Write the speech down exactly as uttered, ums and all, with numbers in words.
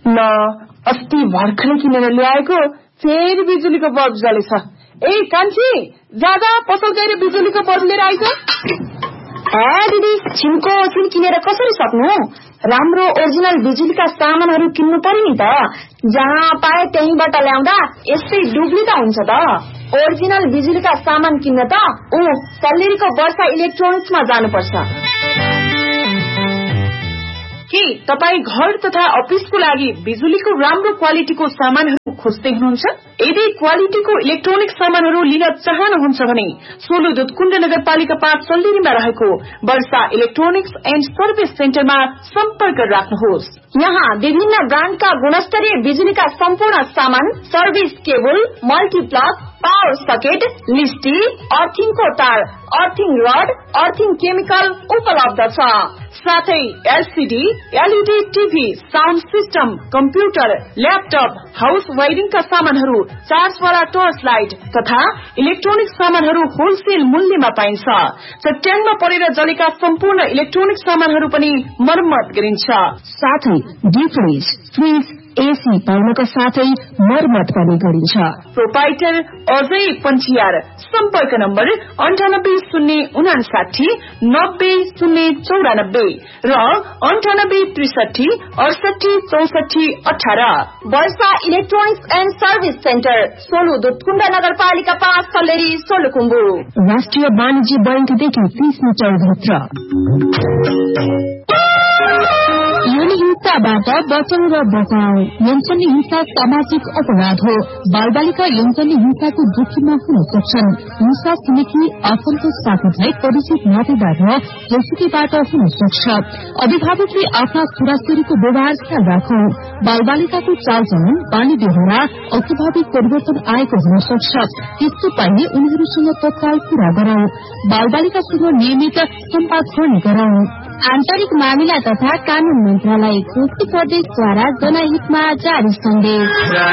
ल अस्ति भर्खरै किनेर ल्याएको फेरि बिजुलीको बल्ब जलेछ। ए कान्छी, ज्यादा पसल गएर बिजुलीको बल्ब लिएर आइज। ए दिदी, छिनको छिन किनेर कसरी सक्नु? राम्रो ओरिजिनल बिजुलीका सामानहरू किन्नु पर्यो नि त। जहाँ पाए त्यहीँबाट ल्याउँदा यस्तै डुब्ली त हुन्छ त। ओरिजिनल बिजुलीका सामान किन्न त ऊ सल्लेरीको वर्षा इलेक्ट्रोनिक्समा जानुपर्छ। के तपाई घर तथा अफिसको लागि बिजुलीको राम्रो क्वालिटीको सामानहरू खोज्दै हुनुहुन्छ? यदि क्वालिटीको इलेक्ट्रोनिक सामानहरू लिन चाहनुहुन्छ भने सोलु दुधकुण्ड नगरपालिका पाँच सल्लेरीमा रहेको वर्षा इलेक्ट्रोनिक्स एन्ड सर्भिस सेन्टरमा सम्पर्क राख्नुहोस्। यहाँ विभिन्न ब्रान्डका गुणस्तरीय बिजुलीका सम्पूर्ण सामान, service cable, multiplug, power socket, लिस्टी, अर्थिङको तार, अर्थिङ रड, अर्थिङ केमिकल उपलब्ध छ। साथै LCD, LED TV, sound system, computer, laptop, house वायरिङका सामानहरू, चार्जवाला टर्च लाइट तथा इलेक्ट्रोनिक सामानहरू होलसेल मूल्यमा पाइन्छ। चट्याङमा परेर जलेका सम्पूर्ण इलेक्ट्रोनिक सामानहरू पनि मर्मत गरिन्छ। साथै डीप फ्रिज, फ्रिज, एसी पाउनका साथै मर्मत पनि गरिन्छ। प्रोपाइटर अजय पञ्चियार, सम्पर्क नम्बर अन्ठानब्बे शून्य उनासाठी नब्बे शून्य चौरानब्बे र अन्ठानब्बे त्रिसठी अडसठी चौसठी अठार। वर्षा electronics and service centre, Solu Dudhkund नगरपालिका पाँच सल्लेरी, सोलुखुम्बु। राष्ट्रिय वाणिज्य बैंकदेखि तीस मिटर भित्र। हिंसाबाट बचाउ र बचाउ। यौन हिंसा सामाजिक अपराध हो। बालबालिका यौन हिंसाको जोखिममा हुन सक्छन्। हिंसा छिमेकी असन्तोष साथीभाइ, परिचित नातेदार र जोसुकीबाट हुन सक्छ। अभिभावकले आफ्ना छोराछोरीको व्यवहार ख्याल राखौं। बालबालिकाको चालचलन, बानी बेहोरा, अस्वाभाविक परिवर्तन आएको हुन सक्छ। त्यस्तो पाइने उनीहरूसँग तत्काल कुरा गरौं। बालबालिकासँग नियमित सम्वाद गर्ने गरौं। आन्तरिक मामिला तथा कानून मन्त्रालय, कोशी प्रदेशद्वारा जनहितमा जारी सन्देश।